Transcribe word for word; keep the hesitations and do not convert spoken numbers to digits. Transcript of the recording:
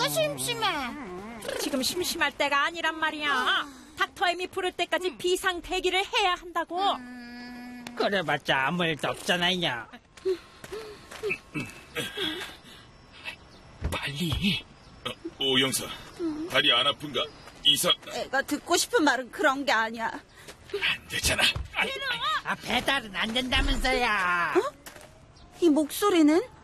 아, 심심해. 지금 심심할 때가 아니란 말이야. 닥터 엠이 부를 때까지 비상 대기를 해야 한다고. 그래봤자 아무 일도 없잖아, 야. 빨리. 어, 오영사, 다리 안 아픈가? 이사. 내가 듣고 싶은 말은 그런 게 아니야. 안 되잖아. 아, 배달은 안 된다면서야. 어? 이 목소리는?